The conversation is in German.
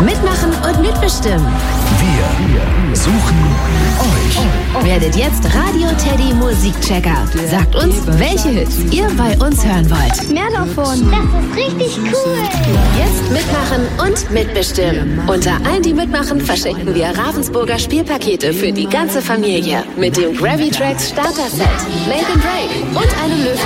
Mitmachen und mitbestimmen. Wir suchen euch. Werdet jetzt Radio Teddy Musikchecker. Sagt uns, welche Hits ihr bei uns hören wollt. Mehr davon. Das ist richtig cool. Jetzt mitmachen und mitbestimmen. Unter allen, die mitmachen, verschenken wir Ravensburger Spielpakete für die ganze Familie. Mit dem Gravitrax Starter Set, Make and Break und einem Löwen.